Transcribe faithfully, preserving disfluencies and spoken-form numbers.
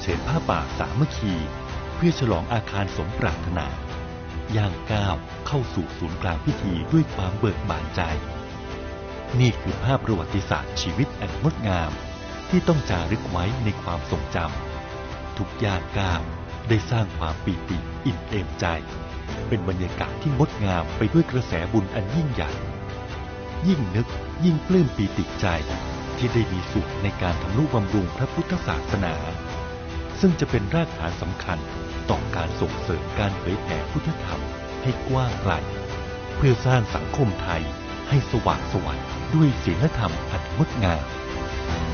เฉิดผ้าป่าสามัคคีเพื่อฉลองอาคารสมปรารถนาย่างก้าวเข้าสู่ศูนย์กลางพิธีด้วยความเบิกบานใจนี่คือภาพประวัติศาสตร์ชีวิตอันงดงามที่ต้องจารึกไว้ในความทรงจำทุกย่างก้าวได้สร้างความปีติอิ่มเอมใจเป็นบรรยากาศที่งดงามไปด้วยกระแสบุญอันยิ่งใหญ่ยิ่งนึกยิ่งปลื้มปีติใจที่ได้มีส่วนในการทำนุบำรุงพระพุทธศาสนาซึ่งจะเป็นรากฐานสำคัญต่อการส่งเสริมการเผยแผ่พุทธธรรมให้กว้างไกลเพื่อสร้างสังคมไทยให้สว่างไสวด้วยศีลธรรมอันงดงาม